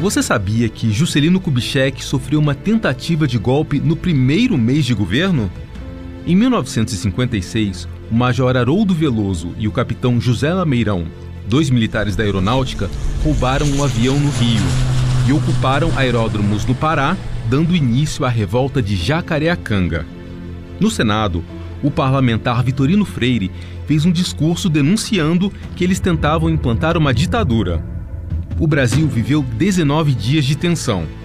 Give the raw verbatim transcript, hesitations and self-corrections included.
Você sabia que Juscelino Kubitschek sofreu uma tentativa de golpe no primeiro mês de governo? Em mil novecentos e cinquenta e seis, o major Haroldo Veloso e o capitão José Lameirão, dois militares da aeronáutica, roubaram um avião no Rio e ocuparam aeródromos no Pará, dando início à revolta de Jacareacanga. No Senado, o parlamentar Vitorino Freire fez um discurso denunciando que eles tentavam implantar uma ditadura. O Brasil viveu dezenove dias de tensão.